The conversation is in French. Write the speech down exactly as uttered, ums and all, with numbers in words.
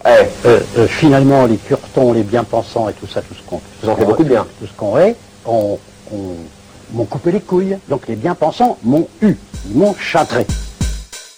Ouais. Euh, euh, finalement, les curtons, les bien-pensants et tout ça, tout ce qu'on... Vous en faites beaucoup de bien. Tout ce qu'on est, on, on m'ont coupé les couilles. Donc les bien-pensants m'ont eu, ils m'ont châtré.